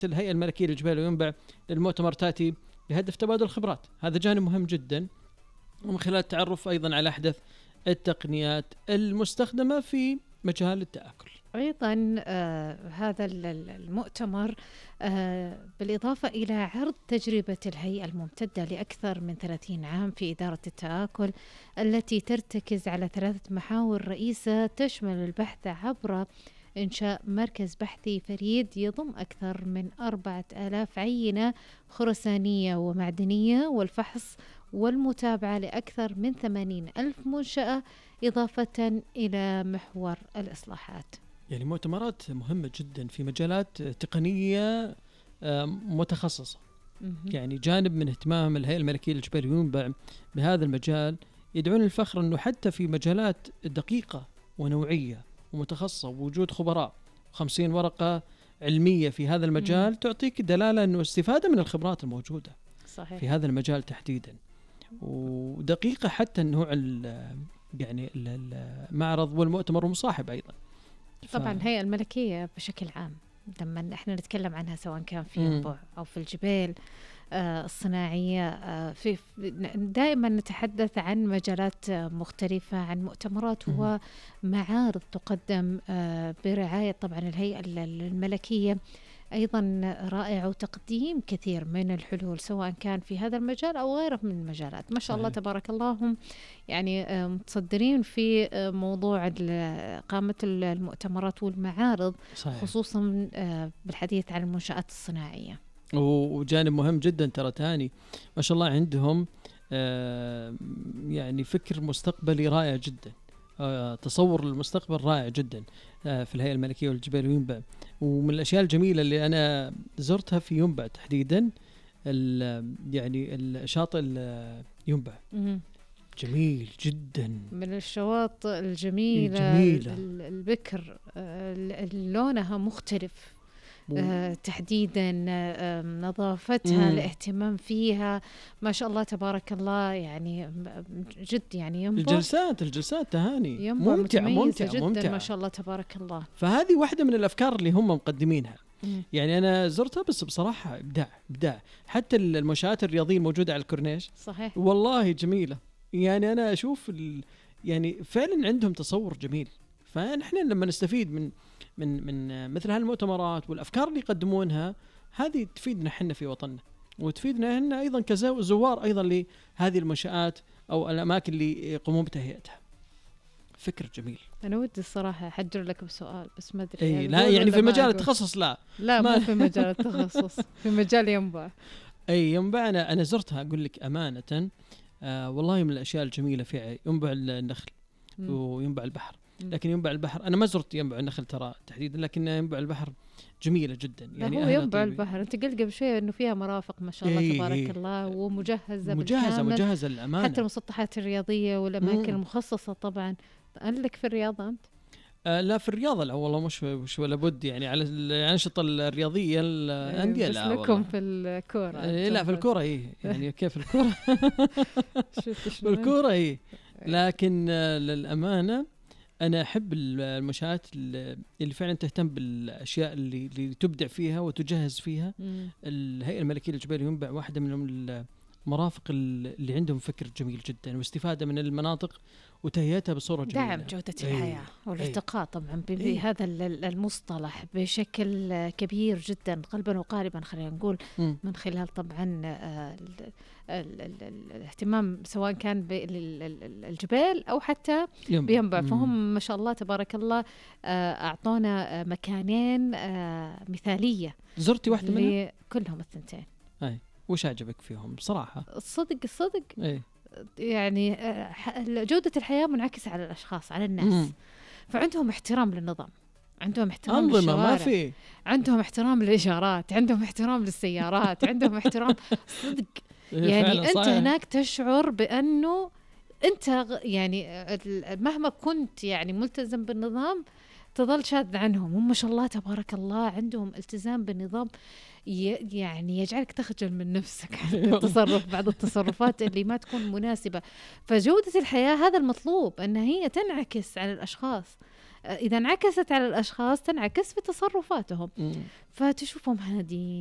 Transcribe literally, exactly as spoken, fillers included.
الهيئة الملكية للجبال وينبع للمؤتمر تأتي بهدف تبادل الخبرات. هذا جانب مهم جدا، ومن خلال التعرف أيضا على أحدث التقنيات المستخدمة في مجال التآكل. أيضا آه هذا المؤتمر آه بالإضافة إلى عرض تجربة الهيئة الممتدة لأكثر من ثلاثين عام في إدارة التآكل التي ترتكز على ثلاثة محاور رئيسة تشمل البحث عبر إنشاء مركز بحثي فريد يضم أكثر من أربعة آلاف عينة خرسانية ومعدنية، والفحص والمتابعة لأكثر من ثمانين ألف منشأة، إضافة إلى محور الإصلاحات. يعني مؤتمرات مهمة جدا في مجالات تقنية متخصصة. يعني جانب من اهتمام الهيئة الملكية للجبال وينبع بهذا المجال يدعون الفخر أنه حتى في مجالات دقيقة ونوعية ومتخصصة ووجود خبراء وخمسين ورقة علمية في هذا المجال مم. تعطيك دلالة أنه استفادة من الخبرات الموجودة صحيح. في هذا المجال تحديدا، ودقيقة حتى النوع يعني المعرض والمؤتمر ومصاحب أيضا. طبعا الهيئة الملكية بشكل عام لما احنا نتكلم عنها سواء كان في ينبع أو في الجبال آه الصناعية آه في دائما نتحدث عن مجالات آه مختلفة، عن مؤتمرات ومعارض تقدم آه برعاية طبعا الهيئة الملكية أيضا رائع، وتقديم كثير من الحلول سواء كان في هذا المجال أو غيره من المجالات. ما شاء الله تبارك الله هم يعني متصدرين في موضوع قامة المؤتمرات والمعارض صحيح. خصوصا بالحديث عن المنشآت الصناعية. وجانب مهم جدا ترى تاني ما شاء الله عندهم يعني فكر مستقبلي رائع جدا، تصور المستقبل رائع جدا في الهيئة الملكية والجبال وينبع. ومن الأشياء الجميلة اللي أنا زرتها في ينبع تحديدا يعني الشاطئ ينبع جميل جدا، من الشواطئ الجميلة, الجميلة. البكر لونها مختلف آه، تحديدا آه، نظافتها، مم. الاهتمام فيها ما شاء الله تبارك الله، يعني جد يعني ينبع الجلسات الجلسات تهاني ممتعة ممتعة جدا ممتعة ما شاء الله تبارك الله. فهذه واحدة من الأفكار اللي هم مقدمينها. مم. يعني أنا زرتها بس بصراحة إبداع إبداع. حتى المنشآت الرياضية الموجودة على الكورنيش صحيح والله جميلة. يعني أنا أشوف يعني فعلا عندهم تصور جميل. فنحن لما نستفيد من من من مثل هالمؤتمرات والأفكار اللي يقدمونها هذه تفيدنا حنا في وطننا، وتفيدنا هنا أيضا كزوار أيضا لهذه المنشآت أو الأماكن اللي يقومون بتهيئتها. فكر جميل. أنا ودي الصراحة أحجر لك بسؤال بس ما أدري. أي لا يعني في مجال التخصص لا لا ما في مجال التخصص في مجال ينبع. أي ينبع أنا أنا زرتها أقول لك أمانة آه والله من الأشياء الجميلة في ينبع النخل م. وينبع البحر. لكن ينبع البحر أنا ما زرت ينبع النخل ترى تحديدا، لكن ينبع البحر جميلة جدا. يعني هو ينبع البحر أنت قلت قبل شوي إنه فيها مرافق ما شاء الله إيه تبارك إيه الله ومجهزة مجهزة بالكامل، مجهزة للأمانة، حتى المسطحات الرياضية والأماكن مم. المخصصة. طبعا قال لك في الرياضة أنت آه لا في الرياضة لا والله مش مش ولا بد يعني على الأنشطة الرياضية الأندية بس لا لكم في الكورة إيه لا في الكورة إيه يعني كيف الكورة في الكورة إيه. لكن آه للأمانة أنا أحب المنشآت اللي فعلا تهتم بالأشياء اللي, اللي تبدع فيها وتجهز فيها. مم. الهيئة الملكية للجبال وينبع واحدة من المرافق اللي عندهم فكر جميل جدا واستفادة من المناطق وتهيئتها بصورة جميلة. دعم جودة الحياة والارتقاء طبعا بهذا المصطلح بشكل كبير جدا قلبا وقالبا خلينا نقول م. من خلال طبعا الاهتمام سواء كان بالجبال أو حتى بينبع. فهم ما شاء الله تبارك الله أعطونا مكانين مثالية. زرتي واحدة منهم؟ كلهم الثنتين. أي وش عجبك فيهم بصراحة؟ الصدق الصدق أي. يعني جودة الحياة منعكسة على الأشخاص على الناس. مم. فعندهم احترام للنظام، عندهم احترام للشوارع، ما في. عندهم احترام للإشارات، عندهم احترام للسيارات، عندهم احترام صدق. يعني أنت صحيح. هناك تشعر بأنه أنت يعني مهما كنت يعني ملتزم بالنظام تظل شاذ عنهم. هم ما شاء الله تبارك الله عندهم التزام بالنظام يعني يجعلك تخجل من نفسك التصرف بعض التصرفات اللي ما تكون مناسبة. فجودة الحياة هذا المطلوب أن هي تنعكس على الأشخاص. إذا انعكست على الأشخاص تنعكس في تصرفاتهم. فتشوفهم هادين